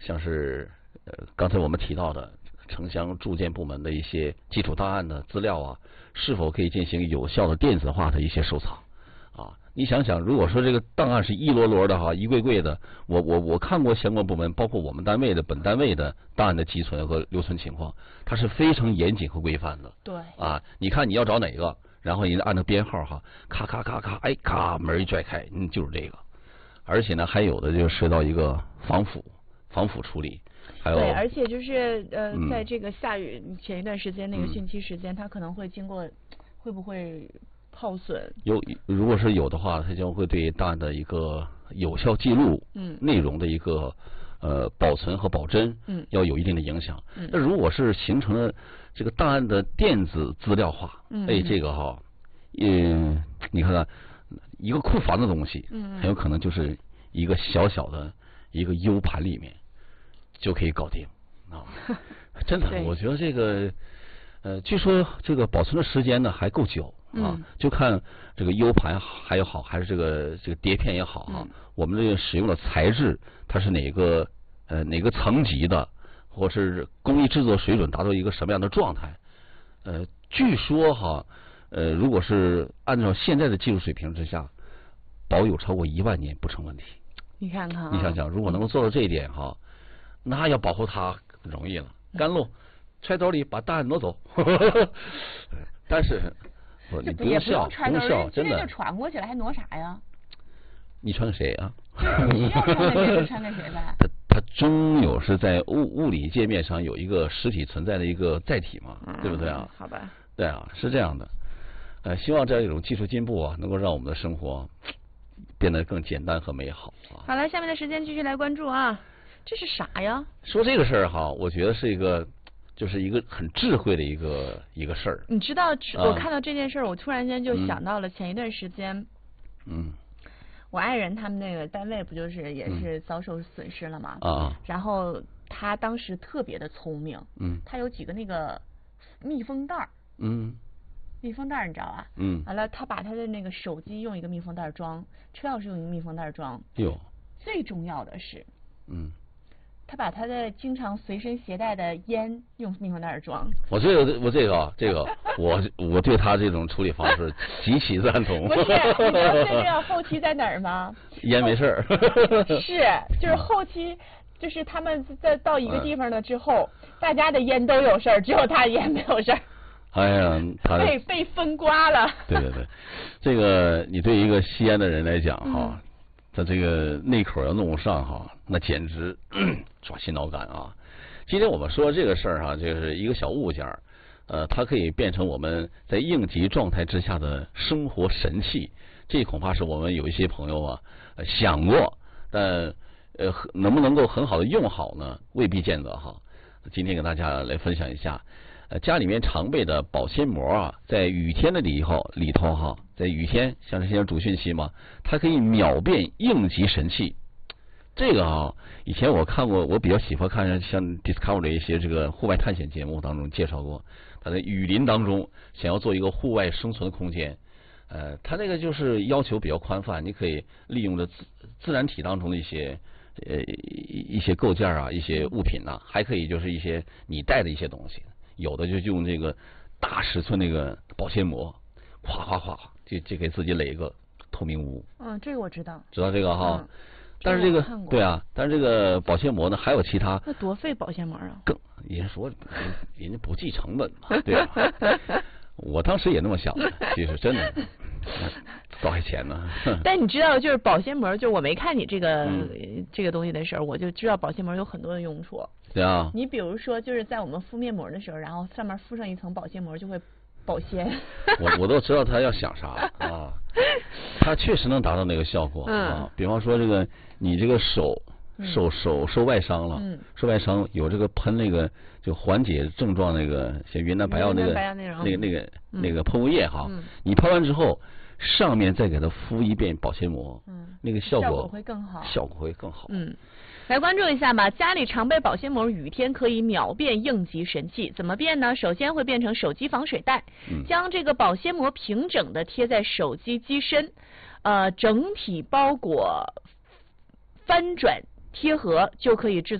像是刚才我们提到的城乡住建部门的一些基础档案的资料啊，是否可以进行有效的电子化的一些收藏啊？你想想，如果说这个档案是一摞摞的哈，一柜柜的，我看过相关部门，包括我们单位的本单位的档案的积存和留存情况，它是非常严谨和规范的。 对啊，你看你要找哪个，然后人家按照编号哈，咔咔咔咔，哎咔门一拽开，就是这个。而且呢，还有的就涉及到一个防腐处理。还有对，而且就是在这个下雨前一段时间那个汛期时间，它可能会经过，会不会耗损？ 如果是有的话，它将会对档案的一个有效记录，内容的一个保存和保真，要有一定的影响。那如果是形成了这个档案的电子资料化，这个哈，你看看一个库房的东西，很有可能就是一个小小的一个 U 盘里面就可以搞定啊！真的，我觉得这个据说这个保存的时间呢还够久啊，就看这个 U 盘还有好，还是这个碟片也好啊，我们这个使用的材质它是哪个层级的，或是工艺制作水准达到一个什么样的状态？据说哈，如果是按照现在的技术水平之下，保有超过1万年不成问题。 你看看啊， 你想想，如果能够做到这一点哈，那要保护它容易了。甘露揣兜里把档案挪走，但是你不用笑，不用笑，真的。 就传过去了，还挪啥呀？ 你传给谁啊？ 你要传给谁就传给谁呗。 它终有是在物理界面上有一个实体存在的一个载体嘛，对不对啊？ 好吧。 对啊，是这样的。希望这样一种技术进步啊，能够让我们的生活变得更简单和美好啊。 好了，下面的时间继续来关注啊。这是啥呀？ 说这个事儿哈，我觉得是一个，就是一个很智慧的一个事儿。 你知道，我看到这件事儿，我突然间就想到了前一段时间，我爱人他们那个单位不就是也是遭受损失了嘛？然后他当时特别的聪明，他有几个那个密封袋儿，密封袋儿你知道吧？完了他把他的那个手机用一个密封袋儿装，车钥匙用一个密封袋儿装。最重要的是，他把他的经常随身携带的烟用密封袋装。我对他这种处理方式极其赞同。 不是，你知道最重要后期在哪儿吗？ 烟没事儿。 是，就是后期，就是他们在到一个地方了之后，大家的烟都有事儿，只有他的烟没有事儿。 哎呀，他被分刮了。对， 这个你对一个吸烟的人来讲哈。他这个内口要弄不上哈，那简直抓心挠肝啊！今天我们说这个事儿哈，就是一个小物件它可以变成我们在应急状态之下的生活神器。这恐怕是我们有一些朋友啊想过，但能不能够很好的用好呢？未必见得哈。今天给大家来分享一下。家里面常备的保鲜膜啊，在雨天的里头哈，在雨天像是现在主汛期嘛，它可以秒变应急神器。这个啊，以前我看过，我比较喜欢看像 Discovery 的一些这个户外探险节目当中介绍过，它在雨林当中想要做一个户外生存的空间，它那个就是要求比较宽泛，你可以利用着自然体当中的一些构件啊，一些物品呐，还可以就是一些你带的一些东西。有的就用这个大10寸那个保鲜膜，哗哗哗，就给自己垒一个透明屋。 这个我知道。知道这个哈？但是这个对啊，但是这个保鲜膜呢还有其他。 那多费保鲜膜啊？ 人家说人家不计成本嘛，对啊。我当时也那么想的，其实真的多少钱呢？ 但你知道，就是保鲜膜，就是我没看你这个东西的时候，我就知道保鲜膜有很多的用处。 对啊。 你比如说，就是在我们敷面膜的时候，然后上面敷上一层保鲜膜，就会保鲜。我都知道他要想啥啊，他确实能达到那个效果啊。比方说这个你这个手受外伤了，受外伤有这个喷那个就缓解症状那个像云南白药那个喷雾液哈，你喷完之后上面再给它敷一遍保鲜膜，那个效果会更好。来关注一下吧，家里常备保鲜膜，雨天可以秒变应急神器。怎么变呢？首先会变成手机防水袋，将这个保鲜膜平整的贴在手机机身，整体包裹翻转贴合就可以制作